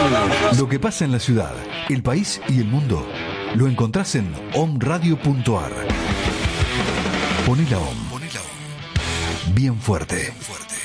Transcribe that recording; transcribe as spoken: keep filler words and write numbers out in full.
Lo que pasa en la ciudad, el país y el mundo lo encontrás en omradio punto ar. Poné la O M. Bien fuerte. Bien fuerte.